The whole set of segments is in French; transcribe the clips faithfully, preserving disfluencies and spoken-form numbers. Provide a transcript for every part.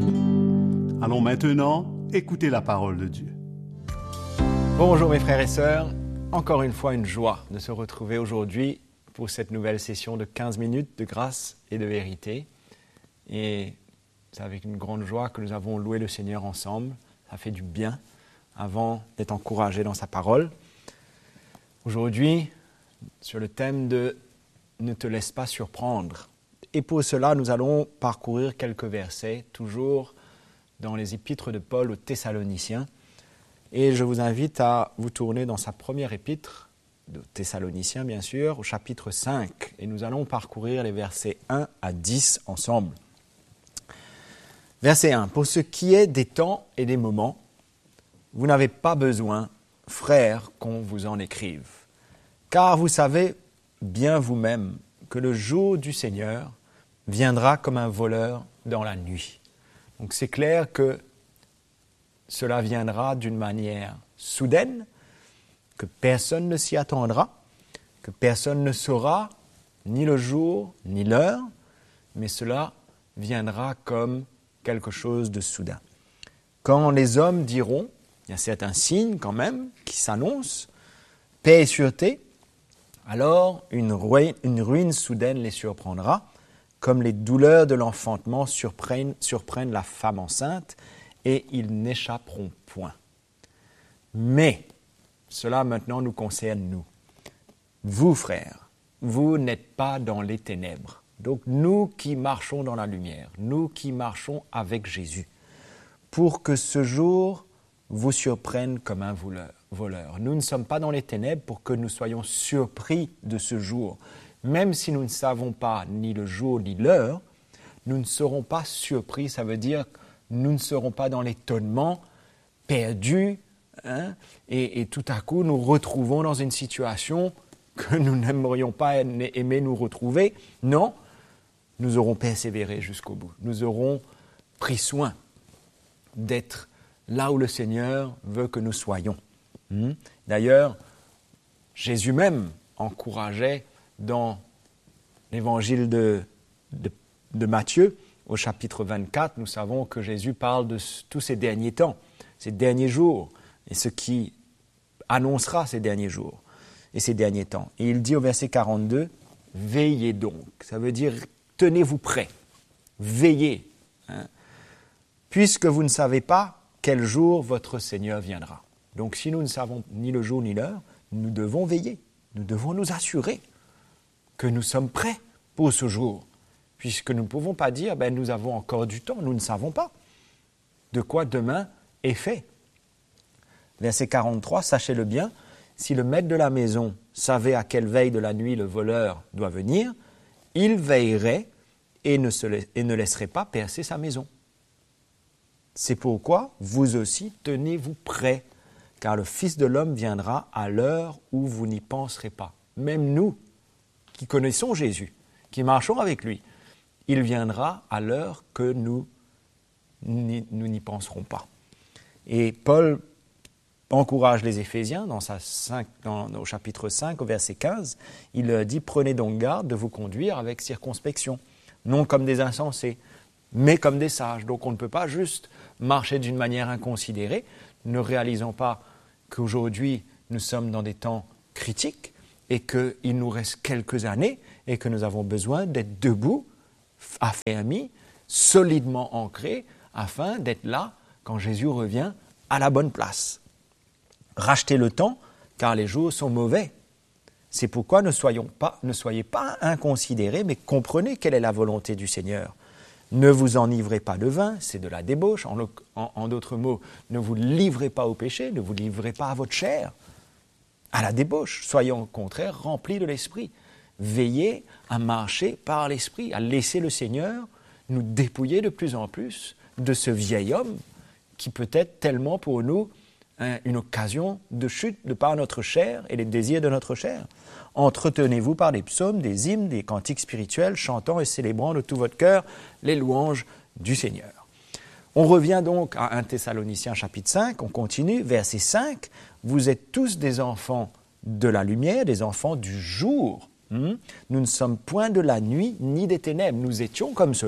Allons maintenant écouter la parole de Dieu. Bonjour mes frères et sœurs, encore une fois une joie de se retrouver aujourd'hui pour cette nouvelle session de quinze minutes de grâce et de vérité. Et c'est avec une grande joie que nous avons loué le Seigneur ensemble. Ça fait du bien avant d'être encouragé dans sa parole. Aujourd'hui, sur le thème de « Ne te laisse pas surprendre ». Et pour cela, nous allons parcourir quelques versets, toujours dans les épîtres de Paul aux Thessaloniciens. Et je vous invite à vous tourner dans sa première épître, de Thessaloniciens bien sûr, au chapitre cinq. Et nous allons parcourir les versets un à dix ensemble. Verset un. « Pour ce qui est des temps et des moments, vous n'avez pas besoin, frères, qu'on vous en écrive. Car vous savez bien vous-même que le jour du Seigneur viendra comme un voleur dans la nuit. » Donc c'est clair que cela viendra d'une manière soudaine, que personne ne s'y attendra, que personne ne saura ni le jour ni l'heure, mais cela viendra comme quelque chose de soudain. Quand les hommes diront, il y a certains signes quand même qui s'annoncent, paix et sûreté, alors une ruine, une ruine soudaine les surprendra, comme les douleurs de l'enfantement surprennent, surprennent la femme enceinte, et ils n'échapperont point. Mais, cela maintenant nous concerne nous. Vous, frères, vous n'êtes pas dans les ténèbres. Donc nous qui marchons dans la lumière, nous qui marchons avec Jésus, pour que ce jour vous surprenne comme un voleur. Nous ne sommes pas dans les ténèbres pour que nous soyons surpris de ce jour. Même si nous ne savons pas ni le jour ni l'heure, nous ne serons pas surpris. Ça veut dire que nous ne serons pas dans l'étonnement, perdus, hein, et, et tout à coup nous retrouvons dans une situation que nous n'aimerions pas aimer nous retrouver. Non, nous aurons persévéré jusqu'au bout. Nous aurons pris soin d'être là où le Seigneur veut que nous soyons. Hum. D'ailleurs, Jésus même encourageait dans l'évangile de, de, de Matthieu, au chapitre vingt-quatre, nous savons que Jésus parle de tous ces derniers temps, ces derniers jours, et ce qui annoncera ces derniers jours et ces derniers temps. Et il dit au verset quarante-deux, « Veillez donc », ça veut dire « tenez-vous prêts »,« veillez hein, », puisque vous ne savez pas quel jour votre Seigneur viendra. Donc si nous ne savons ni le jour ni l'heure, nous devons veiller, nous devons nous assurer que nous sommes prêts pour ce jour, puisque nous ne pouvons pas dire ben, « nous avons encore du temps », nous ne savons pas de quoi demain est fait. Verset quarante-trois, « Sachez-le bien, si le maître de la maison savait à quelle veille de la nuit le voleur doit venir, il veillerait et ne, se la- et ne laisserait pas percer sa maison. C'est pourquoi vous aussi tenez-vous prêts, car le Fils de l'homme viendra à l'heure où vous n'y penserez pas. » Même nous, qui connaissons Jésus, qui marchons avec lui, il viendra à l'heure que nous, n'y, nous n'y penserons pas. Et Paul encourage les Éphésiens dans sa cinq, dans, au chapitre cinq, au verset quinze, il dit « Prenez donc garde de vous conduire avec circonspection, non comme des insensés, mais comme des sages. » Donc on ne peut pas juste marcher d'une manière inconsidérée, ne réalisant pas qu'aujourd'hui nous sommes dans des temps critiques, et qu'il nous reste quelques années et que nous avons besoin d'être debout, affermis, solidement ancrés, afin d'être là quand Jésus revient à la bonne place. Rachetez le temps, car les jours sont mauvais. C'est pourquoi ne, soyons pas, ne soyez pas inconsidérés, mais comprenez quelle est la volonté du Seigneur. Ne vous enivrez pas de vin, c'est de la débauche. En, en, en d'autres mots, ne vous livrez pas au péché, ne vous livrez pas à votre chair, à la débauche. Soyons au contraire remplis de l'Esprit. Veillez à marcher par l'Esprit, à laisser le Seigneur nous dépouiller de plus en plus de ce vieil homme qui peut être tellement pour nous hein, une occasion de chute de par notre chair et les désirs de notre chair. Entretenez-vous par des psaumes, des hymnes, des cantiques spirituels, chantant et célébrant de tout votre cœur les louanges du Seigneur. On revient donc à un Thessaloniciens chapitre cinq, on continue, verset cinq. « Vous êtes tous des enfants de la lumière, des enfants du jour. Hmm? Nous ne sommes point de la nuit ni des ténèbres. » Nous étions comme cela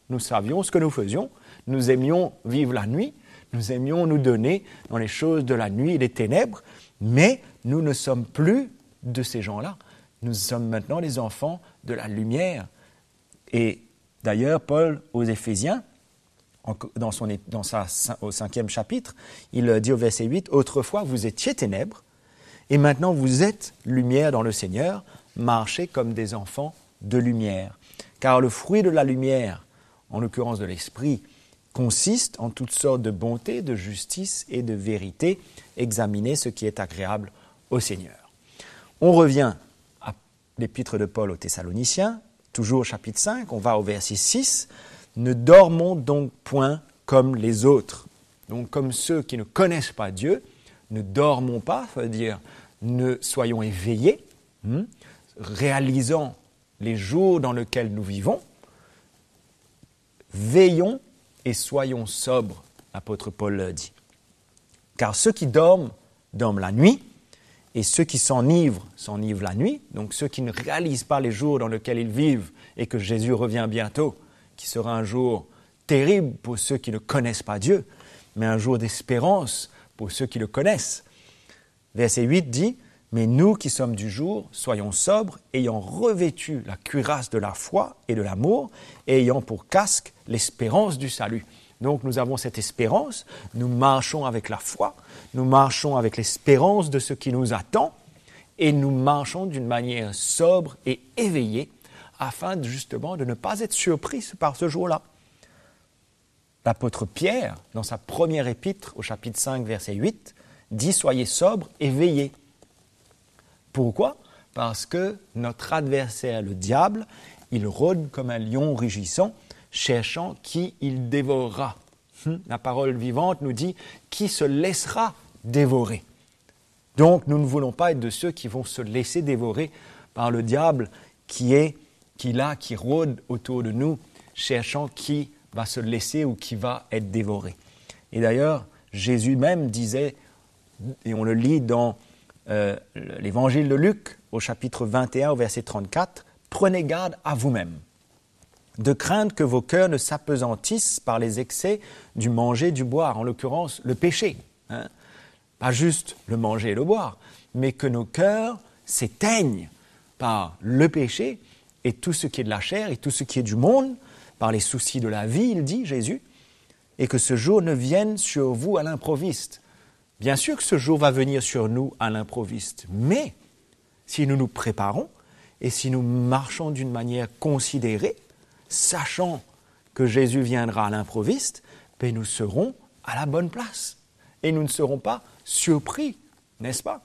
nous savions ce que nous faisions, nous aimions vivre la nuit, nous aimions nous donner dans les choses de la nuit et des ténèbres, mais nous ne sommes plus de ces gens-là. Nous sommes maintenant les enfants de la lumière. Et d'ailleurs, Paul aux Éphésiens, dans, son, dans sa, au cinquième chapitre, il dit au verset huit, « Autrefois, vous étiez ténèbres, et maintenant vous êtes lumière dans le Seigneur, marchez comme des enfants de lumière. Car le fruit de la lumière, en l'occurrence de l'esprit, consiste en toutes sortes de bonté, de justice et de vérité. Examinez ce qui est agréable au Seigneur. » On revient à l'épître de Paul aux Thessaloniciens, toujours au chapitre cinq, on va au verset six. « Ne dormons donc point comme les autres. » Donc comme ceux qui ne connaissent pas Dieu, ne dormons pas, ça veut dire ne soyons éveillés, hmm, réalisant les jours dans lesquels nous vivons, veillons et soyons sobres, l'apôtre Paul le dit. Car ceux qui dorment, dorment la nuit, et ceux qui s'enivrent, s'enivrent la nuit. Donc ceux qui ne réalisent pas les jours dans lesquels ils vivent et que Jésus revient bientôt, qui sera un jour terrible pour ceux qui ne connaissent pas Dieu, mais un jour d'espérance pour ceux qui le connaissent. Verset huit dit, « Mais nous qui sommes du jour, soyons sobres, ayant revêtu la cuirasse de la foi et de l'amour, et ayant pour casque l'espérance du salut. » Donc nous avons cette espérance, nous marchons avec la foi, nous marchons avec l'espérance de ce qui nous attend, et nous marchons d'une manière sobre et éveillée, afin justement de ne pas être surpris par ce jour-là. L'apôtre Pierre, dans sa première épître, au chapitre cinq, verset huit, dit « Soyez sobres et veillez ». Pourquoi ? Parce que notre adversaire, le diable, il rôde comme un lion rugissant, cherchant qui il dévorera. La parole vivante nous dit « qui se laissera dévorer ». Donc nous ne voulons pas être de ceux qui vont se laisser dévorer par le diable qui est, qui là, qui rôde autour de nous, cherchant qui va se laisser ou qui va être dévoré. Et d'ailleurs, Jésus même disait, et on le lit dans euh, l'évangile de Luc, au chapitre vingt et un, au verset trente-quatre, « Prenez garde à vous-même, de craindre que vos cœurs ne s'apesantissent par les excès du manger, du boire, en l'occurrence le péché. Hein. Pas juste le manger et le boire, mais que nos cœurs s'éteignent par le péché et tout ce qui est de la chair et tout ce qui est du monde, par les soucis de la vie, il dit, Jésus, et que ce jour ne vienne sur vous à l'improviste. Bien sûr que ce jour va venir sur nous à l'improviste, mais si nous nous préparons et si nous marchons d'une manière considérée, sachant que Jésus viendra à l'improviste, ben nous serons à la bonne place et nous ne serons pas surpris, n'est-ce pas?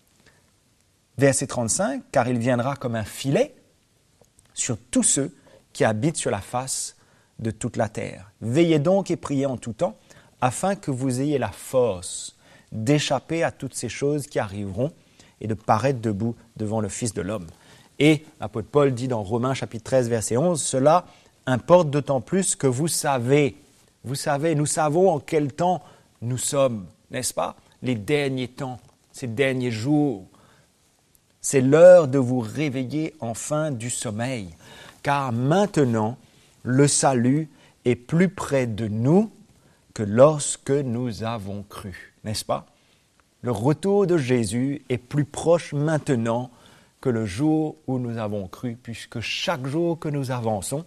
Verset trente-cinq, « Car il viendra comme un filet sur tous ceux qui habitent sur la face de toute la terre. Veillez donc et priez en tout temps, afin que vous ayez la force d'échapper à toutes ces choses qui arriveront et de paraître debout devant le Fils de l'homme. » Et l'apôtre Paul dit dans Romains chapitre treize, verset onze, « Cela importe d'autant plus que vous savez, vous savez, nous savons en quel temps nous sommes, n'est-ce pas? Les derniers temps, ces derniers jours. C'est l'heure de vous réveiller enfin du sommeil, car maintenant, le salut est plus près de nous que lorsque nous avons cru, n'est-ce pas? Le retour de Jésus est plus proche maintenant que le jour où nous avons cru, puisque chaque jour que nous avançons,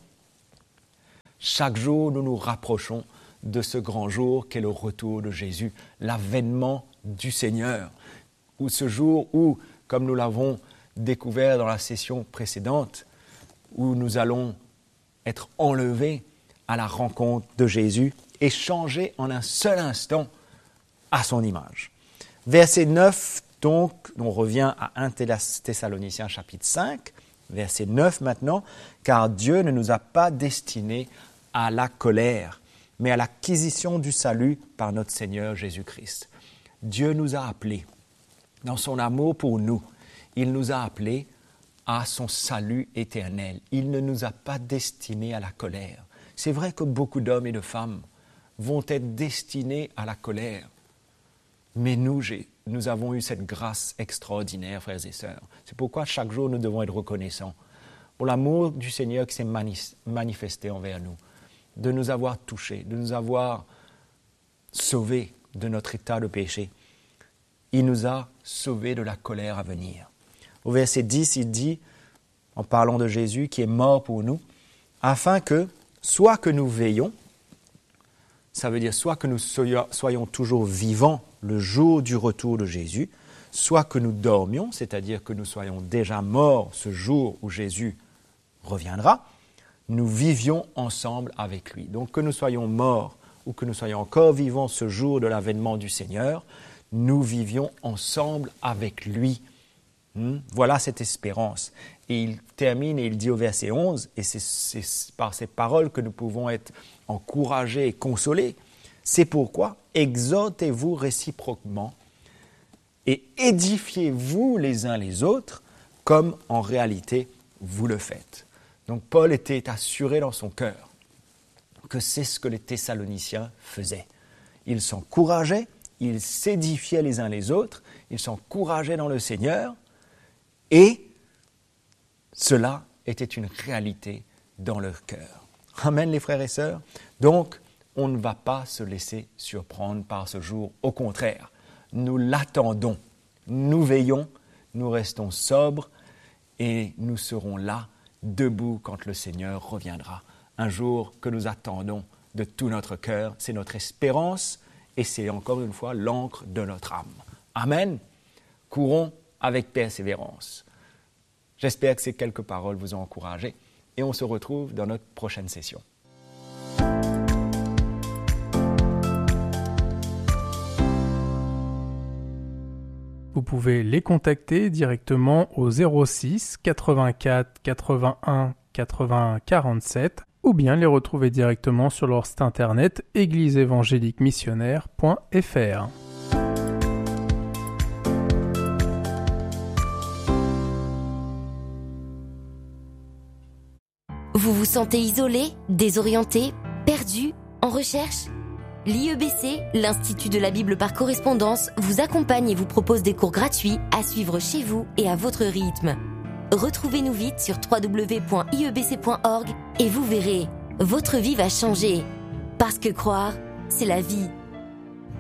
chaque jour nous nous rapprochons de ce grand jour qu'est le retour de Jésus, l'avènement du Seigneur, ou ce jour où, comme nous l'avons découvert dans la session précédente, où nous allons être enlevés à la rencontre de Jésus et changés en un seul instant à son image. Verset neuf, donc, on revient à premier Thessaloniciens chapitre cinq, verset neuf maintenant, « Car Dieu ne nous a pas destinés à la colère, mais à l'acquisition du salut par notre Seigneur Jésus-Christ. » Dieu nous a appelés, dans son amour pour nous, il nous a appelés à son salut éternel. Il ne nous a pas destinés à la colère. C'est vrai que beaucoup d'hommes et de femmes vont être destinés à la colère. Mais nous, j'ai, nous avons eu cette grâce extraordinaire, frères et sœurs. C'est pourquoi chaque jour, nous devons être reconnaissants pour l'amour du Seigneur qui s'est mani- manifesté envers nous. de nous avoir touchés, de nous avoir sauvés de notre état de péché. Il nous a sauvés de la colère à venir. Au verset dix, il dit, en parlant de Jésus qui est mort pour nous, afin que, soit que nous veillons, ça veut dire soit que nous soyons toujours vivants le jour du retour de Jésus, soit que nous dormions, c'est-à-dire que nous soyons déjà morts ce jour où Jésus reviendra, nous vivions ensemble avec lui. Donc que nous soyons morts ou que nous soyons encore vivants ce jour de l'avènement du Seigneur, nous vivions ensemble avec lui. Hmm? Voilà cette espérance. Et il termine et il dit au verset onze, et c'est, c'est par ces paroles que nous pouvons être encouragés et consolés, c'est pourquoi exhortez-vous réciproquement et édifiez-vous les uns les autres comme en réalité vous le faites. Donc Paul était assuré dans son cœur que c'est ce que les Thessaloniciens faisaient. Ils s'encourageaient, ils s'édifiaient les uns les autres, ils s'encourageaient dans le Seigneur, et cela était une réalité dans leur cœur. Amen les frères et sœurs. Donc, on ne va pas se laisser surprendre par ce jour. Au contraire, nous l'attendons, nous veillons, nous restons sobres et nous serons là, debout quand le Seigneur reviendra. Un jour que nous attendons de tout notre cœur, c'est notre espérance et c'est encore une fois l'encre de notre âme. Amen. Courons avec persévérance. J'espère que ces quelques paroles vous ont encouragé et on se retrouve dans notre prochaine session. Vous pouvez les contacter directement au zéro six quatre-vingt-quatre quatre-vingt-un quatre-vingts quarante-sept ou bien les retrouver directement sur leur site internet église évangélique missionnaire point f r. Vous vous sentez isolé, désorienté, perdu, en recherche ? L'I E B C, l'Institut de la Bible par correspondance, vous accompagne et vous propose des cours gratuits à suivre chez vous et à votre rythme. Retrouvez-nous vite sur w w w point i e b c point org et vous verrez, votre vie va changer. Parce que croire, c'est la vie.